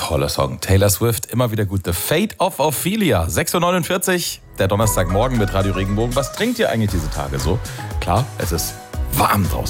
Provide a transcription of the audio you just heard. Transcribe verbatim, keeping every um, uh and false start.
Toller Song. Taylor Swift, immer wieder gut. The Fate of Ophelia. sechs Uhr neunundvierzig, der Donnerstagmorgen mit Radio Regenbogen. Was trinkt ihr eigentlich diese Tage so? Klar, es ist warm draußen.